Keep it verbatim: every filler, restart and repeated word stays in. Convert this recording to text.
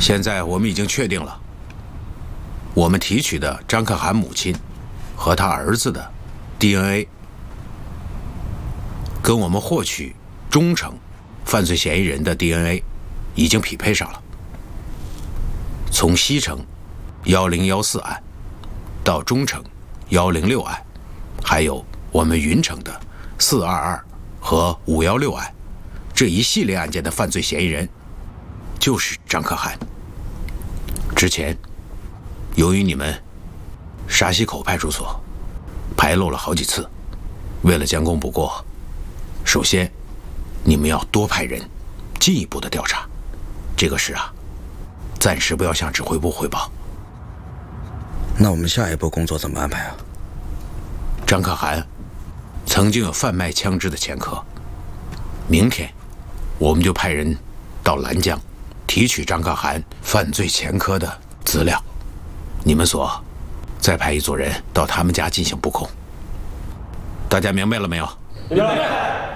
现在我们已经确定了，我们提取的张可汗母亲和他儿子的 D N A， 跟我们获取中城犯罪嫌疑人的 D N A 已经匹配上了。从西城一零一四案到中城一零六案，还有我们云城的四二二和五一六案，这一系列案件的犯罪嫌疑人就是张可汗。之前由于你们沙溪口派出所排漏了好几次，为了将功补过，首先你们要多派人进一步的调查。这个事啊，暂时不要向指挥部汇报。 那我们下一步工作怎么安排啊？ 张可汗曾经有贩卖枪支的前科，明天我们就派人到兰江提取张可汗犯罪前科的资料。你们所再派一组人到他们家进行布控。大家明白了没有？ 明白。